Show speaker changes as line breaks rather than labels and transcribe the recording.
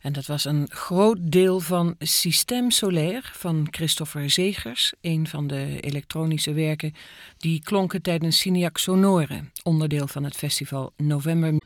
En dat was een groot deel van Système Solaire van Christopher Zegers, een van de elektronische werken die klonken tijdens Signac Sonore, onderdeel van het festival November